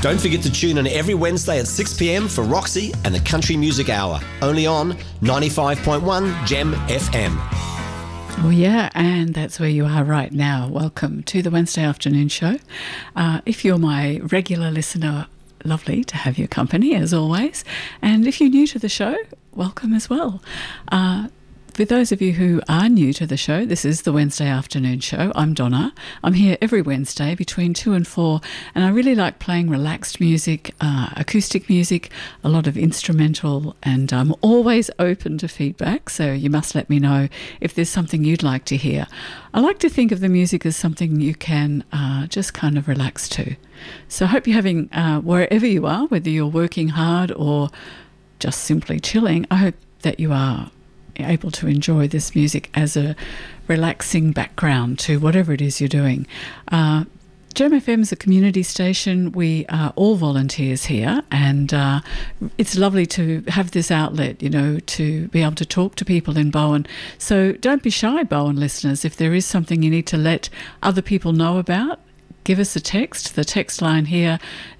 Don't forget to tune in every Wednesday at 6 p.m. for Roxy and the Country Music Hour, only on 95.1 Gem FM. Oh yeah, and that's where you are right now. Welcome to the Wednesday afternoon show. If you're my regular listener, lovely to have your company as always. And if you're new to the show, welcome as well. For those of you who are new to the show, this is the Wednesday afternoon show. I'm Donna. I'm here every Wednesday between 2 and 4, and I really like playing relaxed music, acoustic music, a lot of instrumental, and I'm always open to feedback, so you must let me know if there's something you'd like to hear. I like to think of the music as something you can just kind of relax to. So I hope you're having, wherever you are, whether you're working hard or just simply chilling, I hope that you are able to enjoy this music as a relaxing background to whatever it is you're doing. Gem FM is a community station. We are all volunteers here, and it's lovely to have this outlet, you know, to be able to talk to people in Bowen. So don't be shy, Bowen listeners. If there is something you need to let other people know about, give us a text. The text line here,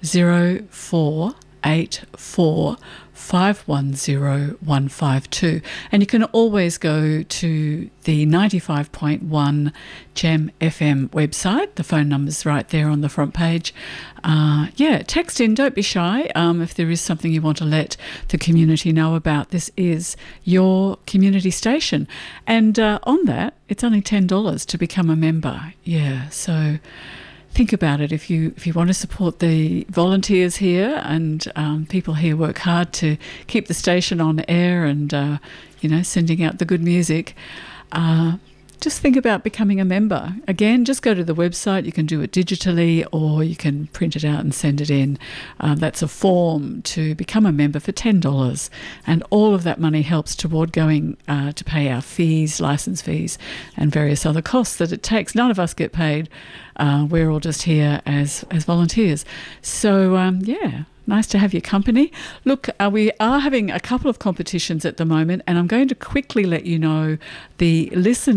0484 510 152, and you can always go to the 95.1 Gem FM website. The phone number's right there on the front page. Text in, don't be shy. If there is something you want to let the community know about, this is your community station, and on that it's only $10 to become a member. So think about it. If you want to support the volunteers here, and people here work hard to keep the station on air and sending out the good music, just think about becoming a member. Again, just go to the website. You can do it digitally, or you can print it out and send it in. That's a form to become a member for $10, and all of that money helps toward going to pay our fees, license fees, and various other costs that it takes. None of us get paid. We're all just here as volunteers. So, nice to have your company. Look, we are having a couple of competitions at the moment, and I'm going to quickly let you know the listen